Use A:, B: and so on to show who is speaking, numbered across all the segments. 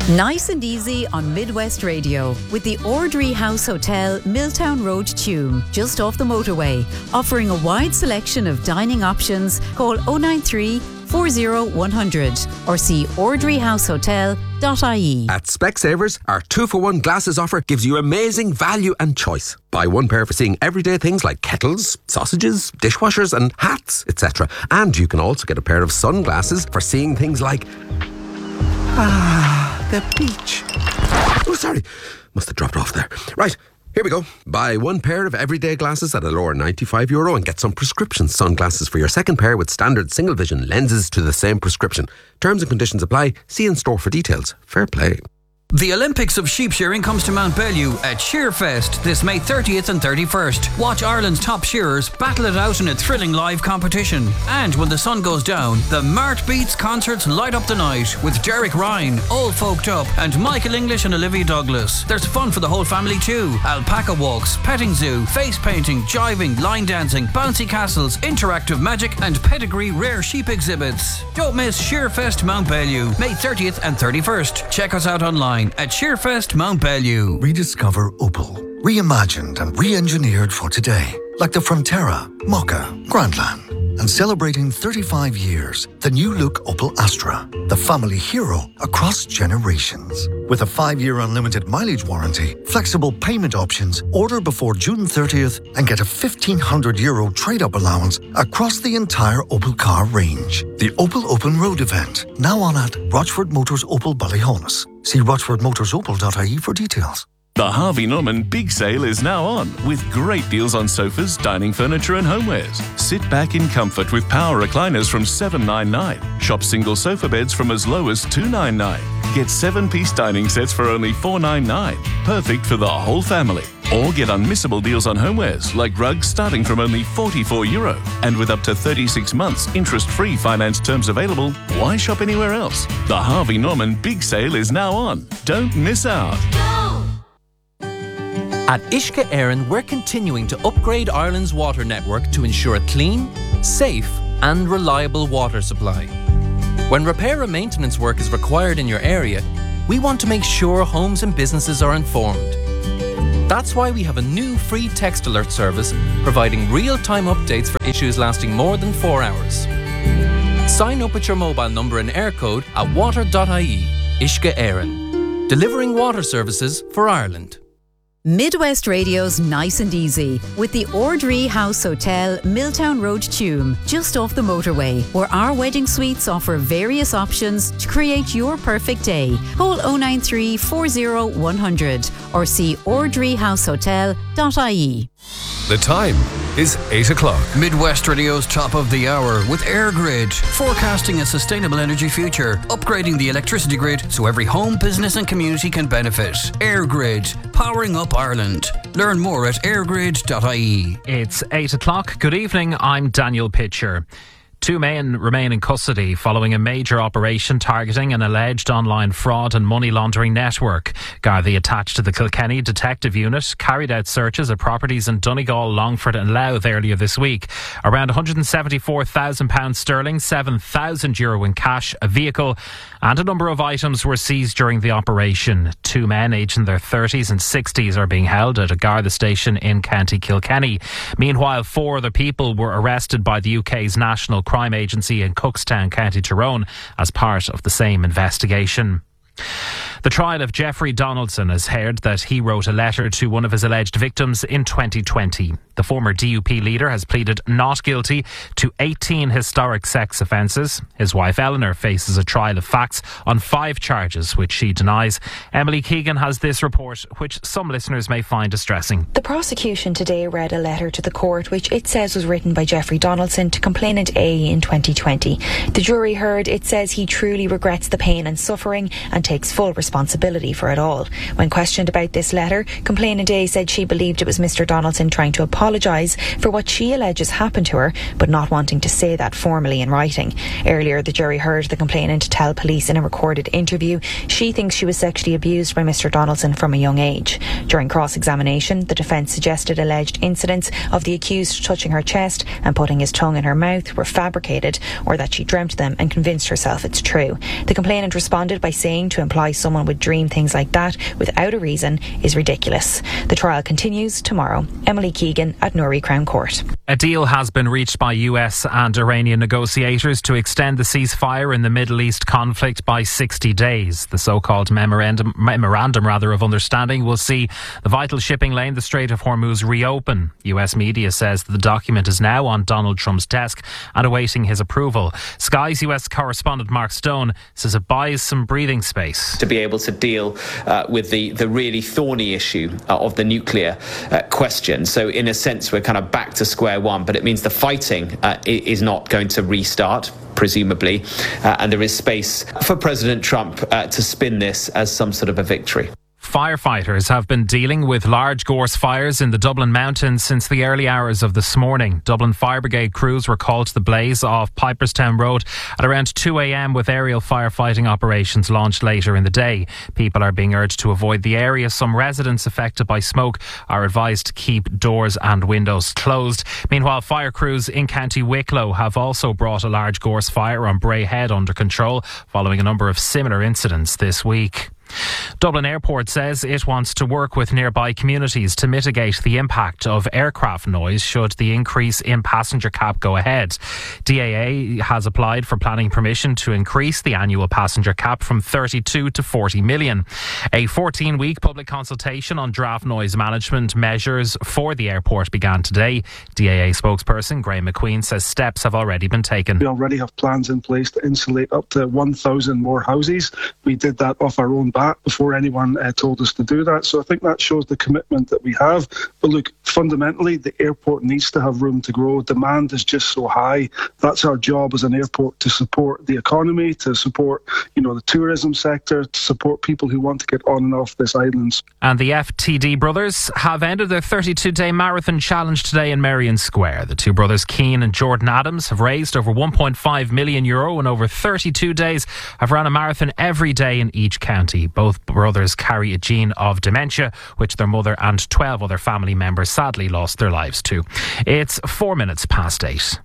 A: Nice and easy on Midwest Radio with the Ordry House Hotel, Milltown Road, Tuam, just off the motorway. Offering a wide selection of dining options, call 093 40 100 or see ordryhousehotel.ie.
B: At Specsavers, our 2-for-1 glasses offer gives you amazing value and choice. Buy one pair for seeing everyday things like kettles, sausages, dishwashers and hats, etc. And you can also get a pair of sunglasses for seeing things like... the beach. Oh, sorry. Must have dropped off there. Right, here we go. Buy one pair of everyday glasses at a lower €95 and get some prescription sunglasses for your second pair with standard single vision lenses to the same prescription. Terms and conditions apply. See in store for details. Fair play.
C: The Olympics of sheep shearing comes to Mount Bellew at Shearfest this May 30th and 31st. Watch Ireland's top shearers battle it out in a thrilling live competition. And when the sun goes down, the Mart Beats concerts light up the night with Derek Ryan, All Folked Up, and Michael English and Olivia Douglas. There's fun for the whole family too. Alpaca walks, petting zoo, face painting, jiving, line dancing, bouncy castles, interactive magic, and pedigree rare sheep exhibits. Don't miss Shearfest Mount Bellew, May 30th and 31st. Check us out online at Shearfest Mount Bellew.
D: Rediscover Opel. Reimagined and re-engineered for today. Like the Frontera, Mokka, Grandland. And celebrating 35 years, the new look Opel Astra. The family hero across generations. With a 5-year unlimited mileage warranty, flexible payment options, order before June 30th and get a €1,500 trade-up allowance across the entire Opel car range. The Opel Open Road event, now on at Rochford Motors Opel Ballyhonus. See rochfordmotorsopel.ie for details.
E: The Harvey Norman Big Sale is now on, with great deals on sofas, dining furniture and homewares. Sit back in comfort with power recliners from $799. Shop single sofa beds from as low as $299. Get 7-piece dining sets for only $499. Perfect for the whole family. Or get unmissable deals on homewares, like rugs starting from only €44. And with up to 36 months interest-free finance terms available, why shop anywhere else? The Harvey Norman Big Sale is now on. Don't miss out.
F: At Uisce Éireann, we're continuing to upgrade Ireland's water network to ensure a clean, safe and reliable water supply. When repair and maintenance work is required in your area, we want to make sure homes and businesses are informed. That's why we have a new free text alert service providing real-time updates for issues lasting more than 4 hours. Sign up with your mobile number and air code at water.ie. Uisce Éireann. Delivering water services for Ireland.
A: Midwest Radio's Nice and Easy with the Ordry House Hotel, Milltown Road, Tuam, just off the motorway, where our wedding suites offer various options to create your perfect day. Call 093 40 100 or see ordryhousehotel.ie.
G: The time is 8 o'clock.
C: Midwest Radio's top of the hour with AirGrid, forecasting a sustainable energy future, upgrading the electricity grid so every home, business and community can benefit. AirGrid, powering up Ireland. Learn more at airgrid.ie.
H: It's 8 o'clock. Good evening, I'm Daniel Pitcher. 2 men remain in custody following a major operation targeting an alleged online fraud and money laundering network. Gardaí attached to the Kilkenny Detective Unit carried out searches of properties in Donegal, Longford and Louth earlier this week. Around £174,000 sterling, €7,000 in cash, a vehicle and a number of items were seized during the operation. 2 men aged in their 30s and 60s are being held at a Garda station in County Kilkenny. Meanwhile, 4 other people were arrested by the UK's National Crime Agency in Cookstown, County Tyrone, as part of the same investigation. The trial of Jeffrey Donaldson has heard that he wrote a letter to one of his alleged victims in 2020. The former DUP leader has pleaded not guilty to 18 historic sex offences. His wife Eleanor faces a trial of facts on 5 charges, which she denies. Emily Keegan has this report, which some listeners may find distressing.
I: The prosecution today read a letter to the court which it says was written by Jeffrey Donaldson to complainant A in 2020. The jury heard it says he truly regrets the pain and suffering and takes full responsibility for it all. When questioned about this letter, complainant A said she believed it was Mr. Donaldson trying to apologise for what she alleges happened to her, but not wanting to say that formally in writing. Earlier, the jury heard the complainant tell police in a recorded interview she thinks she was sexually abused by Mr. Donaldson from a young age. During cross-examination, the defence suggested alleged incidents of the accused touching her chest and putting his tongue in her mouth were fabricated, or that she dreamt them and convinced herself it's true. The complainant responded by saying to imply someone someone would dream things like that without a reason is ridiculous. The trial continues tomorrow. Emily Keegan at Newry Crown Court.
H: A deal has been reached by US and Iranian negotiators to extend the ceasefire in the Middle East conflict by 60 days. The so-called memorandum of understanding will see the vital shipping lane, the Strait of Hormuz, reopen. US media says the document is now on Donald Trump's desk and awaiting his approval. Sky's US correspondent Mark Stone says it buys some breathing space
J: to be able to deal with the really thorny issue of the nuclear question. So in a sense, we're kind of back to square one, but it means the fighting is not going to restart, presumably, and there is space for President Trump to spin this as some sort of a victory.
H: Firefighters have been dealing with large gorse fires in the Dublin mountains since the early hours of this morning. Dublin Fire Brigade crews were called to the blaze off Piperstown Road at around 2 a.m. with aerial firefighting operations launched later in the day. People are being urged to avoid the area. Some residents affected by smoke are advised to keep doors and windows closed. Meanwhile, fire crews in County Wicklow have also brought a large gorse fire on Bray Head under control following a number of similar incidents this week. Dublin Airport says it wants to work with nearby communities to mitigate the impact of aircraft noise should the increase in passenger cap go ahead. DAA has applied for planning permission to increase the annual passenger cap from 32 to 40 million. A 14-week public consultation on draft noise management measures for the airport began today. DAA spokesperson Graham McQueen says steps have already been taken.
K: We already have plans in place to insulate up to 1,000 more houses. We did that off our own bat before anyone told us to do that. So I think that shows the commitment that we have. But look, fundamentally, the airport needs to have room to grow. Demand is just so high. That's our job as an airport, to support the economy, to support, the tourism sector, to support people who want to get on and off this island.
H: And the FTD brothers have ended their 32-day marathon challenge today in Merrion Square. The two brothers, Keane and Jordan Adams, have raised over €1.5 million and over 32 days have run a marathon every day in each county. Both brothers carry a gene of dementia, which their mother and 12 other family members sadly lost their lives to. It's 4 minutes past 8.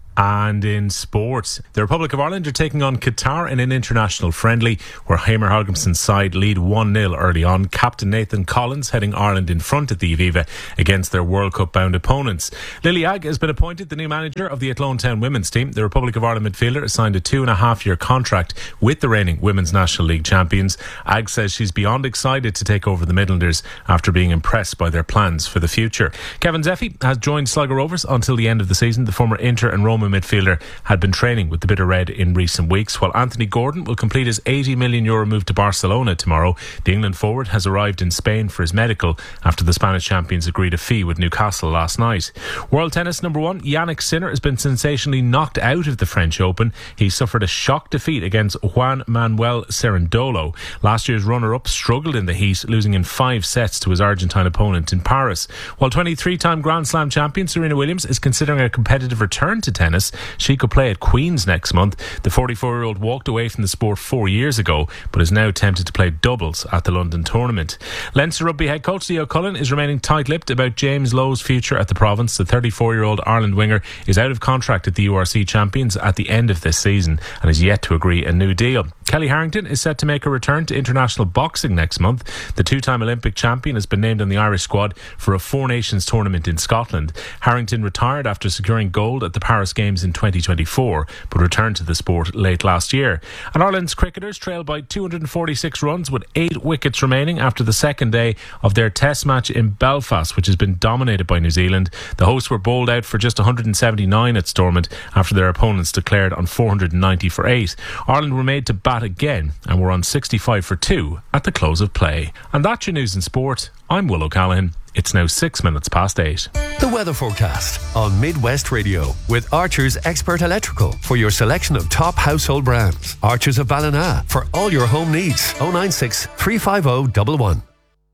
L: And in sports, the Republic of Ireland are taking on Qatar in an international friendly where Hamer Hogginson's side lead 1-0 early on. Captain Nathan Collins heading Ireland in front at the Aviva against their World Cup bound opponents. Lily Agg has been appointed the new manager of the Athlone Town women's team. The Republic of Ireland midfielder has signed a 2.5-year contract with the reigning Women's National League champions. Agg says she's beyond excited to take over the Midlanders after being impressed by their plans for the future. Kevin Zeffy has joined Sligo Rovers until the end of the season. The former Inter and Roma midfielder had been training with the Bitter Red in recent weeks, while Anthony Gordon will complete his €80 million move to Barcelona tomorrow. The England forward has arrived in Spain for his medical after the Spanish champions agreed a fee with Newcastle last night. World tennis number one, Yannick Sinner has been sensationally knocked out of the French Open. He suffered a shock defeat against Juan Manuel Cerundolo. Last year's runner-up struggled in the heat, losing in 5 sets to his Argentine opponent in Paris. While 23-time Grand Slam champion Serena Williams is considering a competitive return to tennis, she could play at Queen's next month. The 44-year-old walked away from the sport 4 years ago, but is now tempted to play doubles at the London tournament. Leinster Rugby head coach Leo Cullen is remaining tight-lipped about James Lowe's future at the province. The 34-year-old Ireland winger is out of contract at the URC champions at the end of this season and is yet to agree a new deal. Kelly Harrington is set to make a return to international boxing next month. The two-time Olympic champion has been named on the Irish squad for a Four Nations tournament in Scotland. Harrington retired after securing gold at the Paris Games in 2024, but returned to the sport late last year. And Ireland's cricketers trailed by 246 runs with 8 wickets remaining after the second day of their test match in Belfast, which has been dominated by New Zealand. The hosts were bowled out for just 179 at Stormont after their opponents declared on 490 for 8. Ireland were made to bat again and were on 65 for 2 at the close of play. And that's your news in sport. I'm Will O'Callaghan. It's now 6 minutes past 8.
G: The weather forecast on Midwest Radio with Archer's Expert Electrical for your selection of top household brands. Archer's of Ballina for all your home needs. 096 350 111.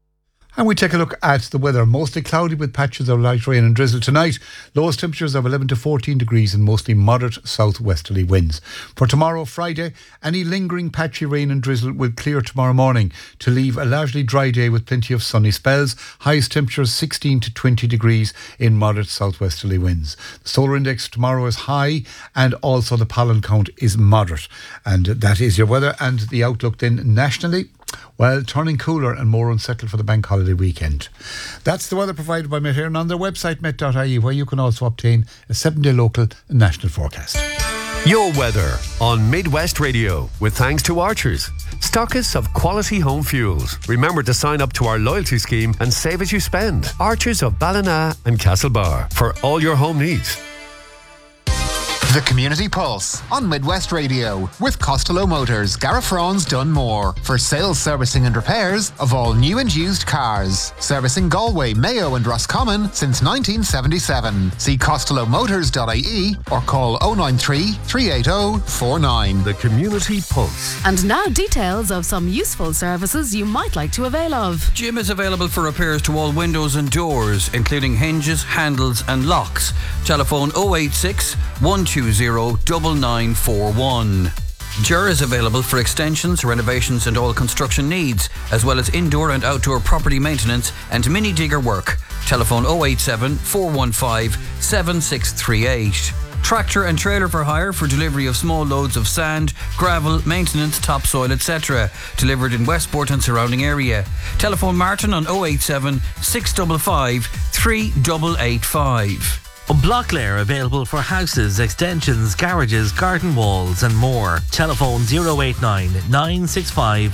M: And we take a look at the weather. Mostly cloudy with patches of light rain and drizzle tonight. Lowest temperatures of 11 to 14 degrees and mostly moderate southwesterly winds. For tomorrow, Friday, any lingering patchy rain and drizzle will clear tomorrow morning to leave a largely dry day with plenty of sunny spells. Highest temperatures 16 to 20 degrees in moderate southwesterly winds. The solar index tomorrow is high and also the pollen count is moderate. And that is your weather and the outlook then nationally. while turning cooler and more unsettled for the bank holiday weekend. That's the weather provided by Met Éireann on their website, met.ie, where you can also obtain a 7-day local and national forecast.
G: Your weather on Midwest Radio, with thanks to Archers, stockists of quality home fuels. Remember to sign up to our loyalty scheme and save as you spend. Archers of Ballina and Castlebar for all your home needs.
N: The Community Pulse on Midwest Radio with Costello Motors, Garafraun's Dunmore for sales, servicing and repairs of all new and used cars. Servicing Galway, Mayo and Roscommon since 1977. See costellomotors.ie or call 093 380 49.
G: The Community Pulse.
O: And now details of some useful services you might like to avail of.
C: Jim is available for repairs to all windows and doors, including hinges, handles and locks. Telephone 086 120 9941. Ger is available for extensions, renovations and all construction needs, as well as indoor and outdoor property maintenance and mini digger work. Telephone 087 415 7638. Tractor and trailer for hire for delivery of small loads of sand, gravel, maintenance, topsoil, etc. Delivered in Westport and surrounding area. Telephone Martin on 087 655 3885.
P: Blocklair available for houses, extensions, garages, garden walls and more. Telephone 089 965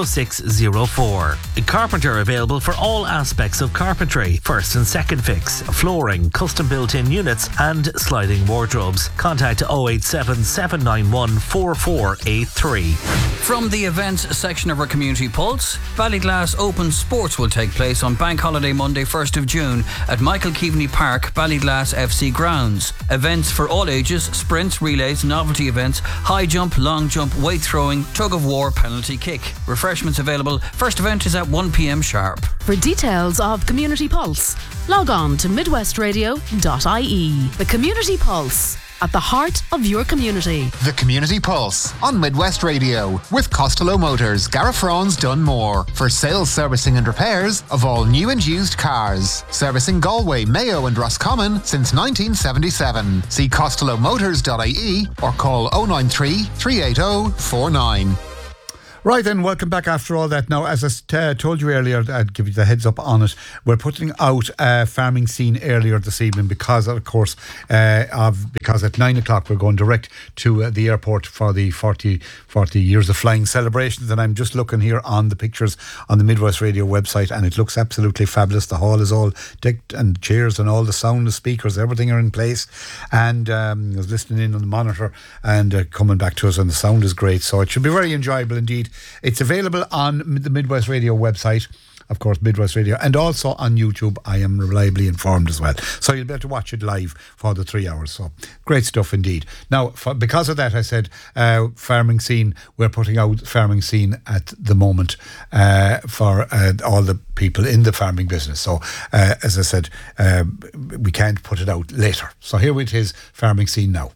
P: 0604. Carpenter available for all aspects of carpentry, first and second fix, flooring, custom built-in units and sliding wardrobes. Contact 087 791 4483.
C: From the events section of our Community Pulse, Ballyglass Open Sports will take place on Bank Holiday Monday 1st of June at Michael Keaveney Park, Ballyglass FC grounds. Events for all ages, sprints, relays, novelty events, high jump, long jump, weight throwing, tug of war, penalty kick. Refreshments available. First event is at 1 p.m. sharp.
O: For details of Community Pulse, log on to midwestradio.ie. The Community Pulse, at the heart of your community.
N: The Community Pulse on Midwest Radio with Costello Motors, Garafraun's Dunmore for sales, servicing and repairs of all new and used cars. Servicing Galway, Mayo and Roscommon since 1977. See costellomotors.ie or call 093 380 49.
M: Right then, welcome back after all that. Now, as I told you earlier, I'd give you the heads up on it. We're putting out a farming scene earlier this evening because, of course, because at 9 o'clock we're going direct to the airport for the 40 years of flying celebrations. And I'm just looking here on the pictures on the Midwest Radio website, and it looks absolutely fabulous. The hall is all decked, and chairs and all the sound, the speakers, everything are in place. And I was listening in on the monitor and coming back to us, and the sound is great. So it should be very enjoyable indeed. It's available on the Midwest Radio website, of course, Midwest Radio, and also on YouTube. I am reliably informed as well. So you'll be able to watch it live for the 3 hours. So great stuff indeed. Now, because of that, I said farming scene. We're putting out farming scene at the moment for all the people in the farming business. So as I said, we can't put it out later. So here it is, farming scene now.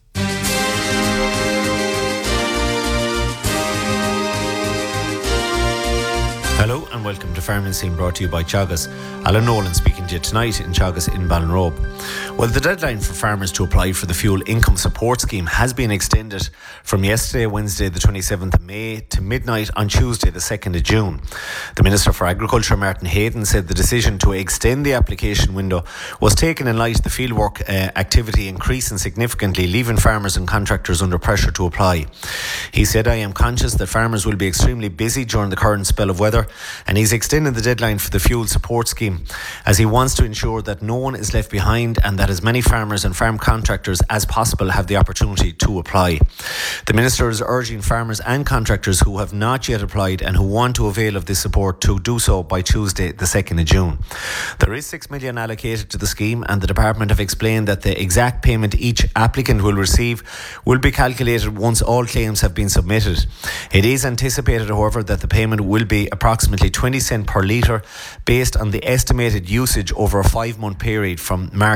Q: Hello and welcome to Farming Scene, brought to you by Teagasc. Alan Nolan speaking to you tonight in Teagasc in Ballinrobe. Well, the deadline for farmers to apply for the Fuel Income Support Scheme has been extended from yesterday, Wednesday the 27th of May, to midnight on Tuesday the 2nd of June. The Minister for Agriculture, Martin Hayden, said the decision to extend the application window was taken in light of the fieldwork activity increasing significantly, leaving farmers and contractors under pressure to apply. He said, "I am conscious that farmers will be extremely busy during the current spell of weather, and he's extending the deadline for the fuel support scheme as he wants to ensure that no one is left behind and that as many farmers and farm contractors as possible have the opportunity to apply." The Minister is urging farmers and contractors who have not yet applied and who want to avail of this support to do so by Tuesday the 2nd of June. There is $6 million allocated to the scheme, and the Department have explained that the exact payment each applicant will receive will be calculated once all claims have been submitted. It is anticipated, however, that the payment will be approximately 20 cents per litre based on the estimated usage over a 5-month period from March to July.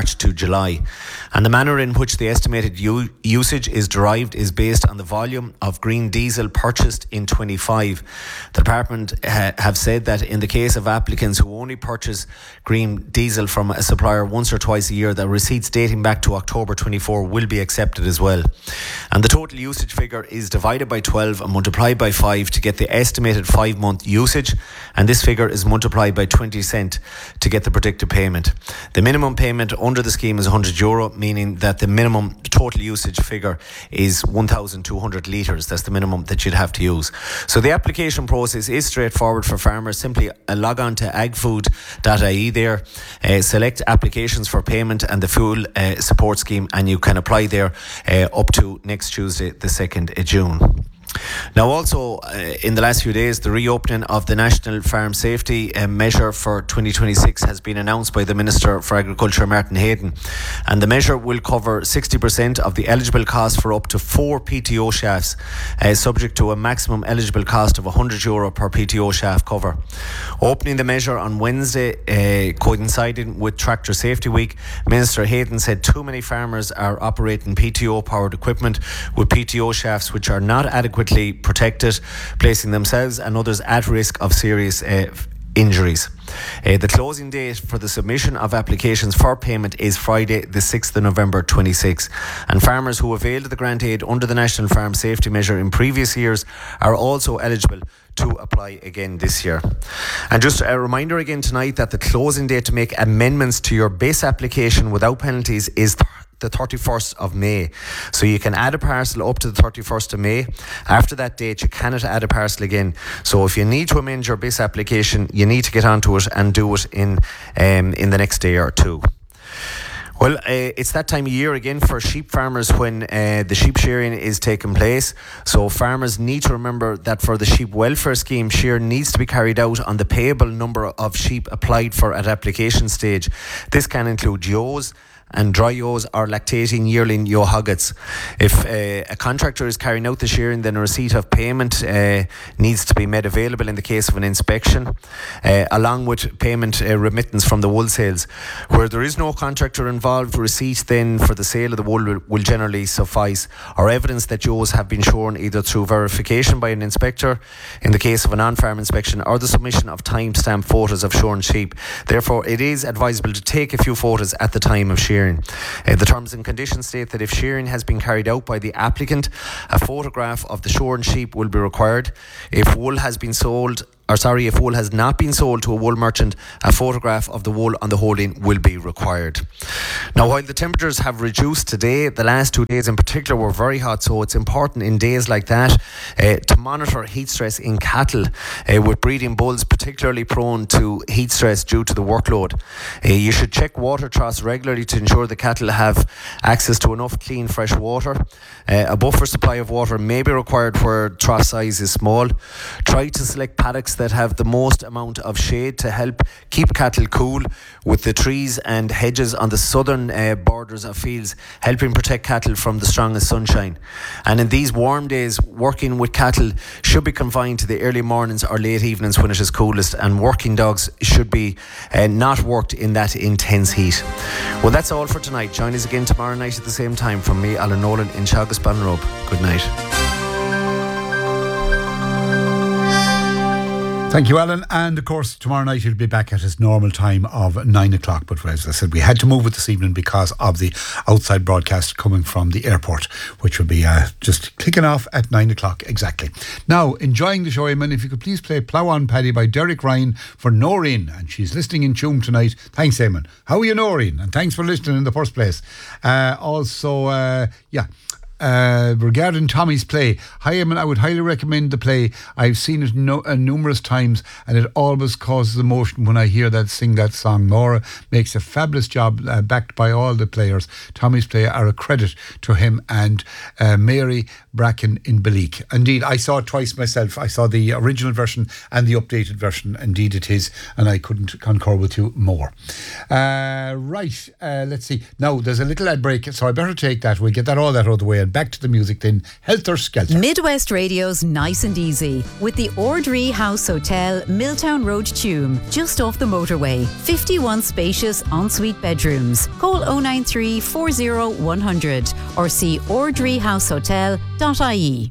Q: July. And the manner in which the estimated usage is derived is based on the volume of green diesel purchased in 25. The department have said that in the case of applicants who only purchase green diesel from a supplier once or twice a year, the receipts dating back to October 24 will be accepted as well. And the total usage figure is divided by 12 and multiplied by 5 to get the estimated 5-month usage, and this figure is multiplied by 20 cent to get the predicted payment. The minimum payment under the scheme is €100, meaning that the minimum total usage figure is 1,200 litres. That's the minimum that you'd have to use. So the application process is straightforward for farmers. Simply log on to agfood.ie there, select applications for payment and the fuel support scheme, and you can apply there up to next Tuesday, the 2nd of June. Now also in the last few days, the reopening of the National Farm Safety Measure for 2026 has been announced by the Minister for Agriculture, Martin Hayden, and the measure will cover 60% of the eligible cost for up to 4 PTO shafts, subject to a maximum eligible cost of €100 per PTO shaft cover. Opening the measure on Wednesday, coinciding with Tractor Safety Week, Minister Hayden said too many farmers are operating PTO powered equipment with PTO shafts which are not adequately protected, placing themselves and others at risk of serious injuries. The closing date for the submission of applications for payment is Friday, the 6th of November 26, and farmers who availed the grant aid under the National Farm Safety Measure in previous years are also eligible to apply again this year. And just a reminder again tonight that the closing date to make amendments to your base application without penalties is the 31st of May. So you can add a parcel up to the 31st of May. After that date, you cannot add a parcel again. So if you need to amend your BIS application, you need to get onto it and do it in the next day or two. Well, it's that time of year again for sheep farmers when the sheep shearing is taking place. So farmers need to remember that for the sheep welfare scheme, shearing needs to be carried out on the payable number of sheep applied for at application stage. This can include ewes and dry ewes or lactating yearling ewe hoggets. If a contractor is carrying out the shearing, then a receipt of payment needs to be made available in the case of an inspection, along with payment remittance from the wool sales. Where there is no contractor involved, receipt then for the sale of the wool will generally suffice, or evidence that ewes have been shorn either through verification by an inspector in the case of an on-farm inspection, or the submission of time-stamped photos of shorn sheep. Therefore, it is advisable to take a few photos at the time of shearing. The terms and conditions state that if shearing has been carried out by the applicant, a photograph of the shorn sheep will be required. If wool has not been sold to a wool merchant, a photograph of the wool on the holding will be required. Now, while the temperatures have reduced today, the last 2 days in particular were very hot, so it's important in days like that to monitor heat stress in cattle, with breeding bulls particularly prone to heat stress due to the workload. You should check water troughs regularly to ensure the cattle have access to enough clean fresh water. A buffer supply of water may be required where trough size is small. Try to select paddocks that have the most amount of shade to help keep cattle cool, with the trees and hedges on the southern borders of fields helping protect cattle from the strongest sunshine. And in these warm days, working with cattle should be confined to the early mornings or late evenings when it is coolest, and working dogs should be not worked in that intense heat. Well, that's all for tonight. Join us again tomorrow night at the same time. From me, Alan Nolan, in Teagasc, Ballinrobe. Good night.
M: Thank you, Alan. And of course, tomorrow night he'll be back at his normal time of 9 o'clock. But as I said, we had to move it this evening because of the outside broadcast coming from the airport, which will be just kicking off at 9 o'clock exactly. Now, enjoying the show, Eamon, if you could please play Plough On Paddy by Derek Ryan for Noreen. And she's listening in Tuam tonight. Thanks, Eamon. How are you, Noreen? And thanks for listening in the first place. Regarding Tommy's play, hi Eamon, I would highly recommend the play. I've seen it numerous times, and it always causes emotion when I hear that sing that song. Nora makes a fabulous job, backed by all the players. Tommy's play are a credit to him and Mary Bracken in Beleek. Indeed, I saw it twice myself. I saw the original version and the updated version. Indeed it is, and I couldn't concur with you more. Let's see. Now, there's a little ad break, so I better take that. We'll get that all that out of the way Back to the music then. Helter Skelter.
A: Midwest Radio's Nice and Easy with the Ordree House Hotel, Milltown Road, Tuam, just off the motorway. 51 spacious ensuite bedrooms. Call 093 40 100 or see ordreehousehotel.ie.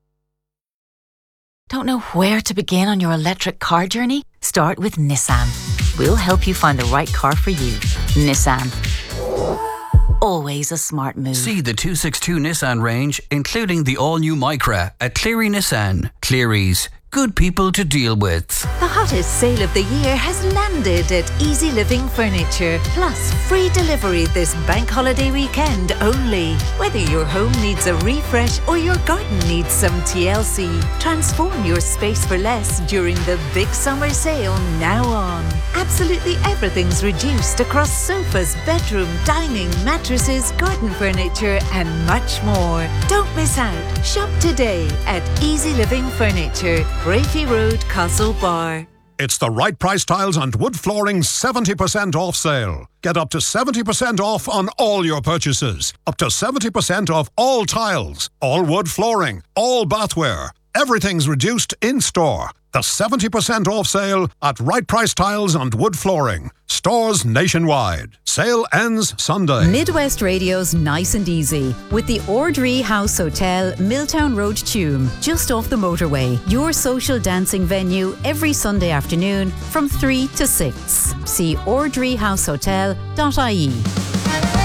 R: Don't know where to begin on your electric car journey? Start with Nissan. We'll help you find the right car for you. Nissan. Always a smart move.
C: See the 262 Nissan range, including the all-new Micra at Cleary Nissan. Cleary's. Good people to deal with.
S: The hottest sale of the year has landed at Easy Living Furniture. Plus, free delivery this bank holiday weekend only. Whether your home needs a refresh or your garden needs some TLC, transform your space for less during the big summer sale now on. Absolutely everything's reduced across sofas, bedroom, dining, mattresses, garden furniture and much more. Don't miss out. Shop today at Easy Living Furniture, Brafey Road, Castlebar.
T: It's the Right Price Tiles and Wood Flooring 70% off sale. Get up to 70% off on all your purchases. Up to 70% off all tiles, all wood flooring, all bathware. Everything's reduced in store. The 70% off sale at Right Price Tiles and Wood Flooring. Stores nationwide. Sale ends Sunday.
A: Midwest Radio's Nice and Easy with the Ordree House Hotel, Milltown Road, Tuam, just off the motorway. Your social dancing venue every Sunday afternoon from 3 to 6. See ordreehousehotel.ie.